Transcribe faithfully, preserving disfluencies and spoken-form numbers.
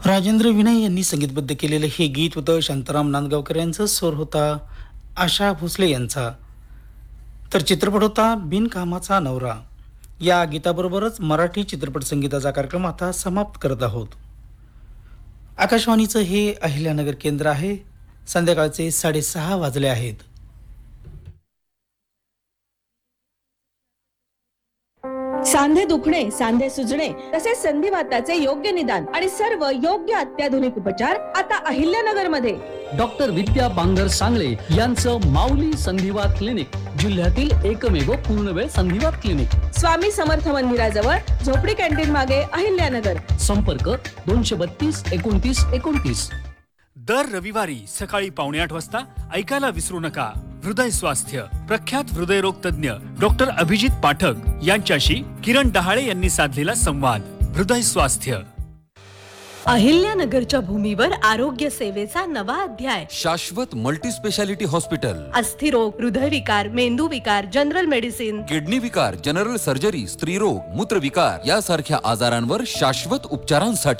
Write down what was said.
राजेंद्र विनय यांनी संगीतबद्ध केलेलं हे गीत होतं. शांताराम नांदगावकर यांचा स्वर होता. आशा भोसले यांचा. तर चित्रपट होता बिनकामाचा नवरा. या गीताबरोबरच मराठी चित्रपट संगीताचा कार्यक्रम आता समाप्त करत आहोत. आकाशवाणीचं हे अहिल्यानगर केंद्र आहे. संध्याकाळचे साडेसहा वाजले आहेत. सांधे दुखणे, सांधे सुजणे तसेच संधिवाताचे योग्य निदान आणि सर्व योग्य अत्याधुनिक उपचार आता अहिल्यानगर मध्ये. डॉक्टर विद्या बांगर सांगळे यांचं माऊली संधिवात क्लिनिक जिल्ह्यातील एकमेव पूर्णवेळ संधिवात क्लिनिक. स्वामी समर्थ मंदिराजवळ झोपडी कॅन्टीन मागे अहिल्यानगर. संपर्क दोनशे बत्तीस एकोणतीस एकोणतीस. दर रविवारी सकाळी पावणे आठ वाजता ऐकायला विसरू नका हृदय स्वास्थ्य. प्रख्यात हृदयरोग तज्ञ डॉक्टर अभिजित पाठक यांच्याशी किरण डहाळे यांनी साधलेला संवाद. हृदय स्वास्थ्य. अहिल्यानगरच्या भूमीवर आरोग्य सेवेचा नवा अध्याय. शाश्वत मल्टी स्पेशालिटी हॉस्पिटल. अस्थिरोग, हृदयविकार, मेंदूविकार, जनरल मेडिसिन, किडनी विकार, जनरल सर्जरी, स्त्रीरोग, मूत्रविकार यासारख्या आजारांवर शाश्वत उपचारांसाठी